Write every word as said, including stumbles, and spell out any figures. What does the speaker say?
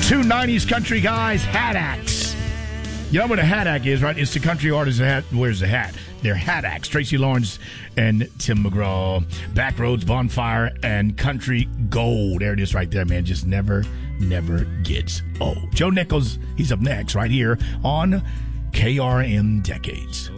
Two nineties country guys, hat acts. You know what a hat act is, right? It's the country artist that wears the hat. They're hat acts. Tracy Lawrence and Tim McGraw. Backroads, Bonfire, and Country Gold. There it is right there, man. Just never, never gets old. Joe Nichols, he's up next right here on K R M Decades.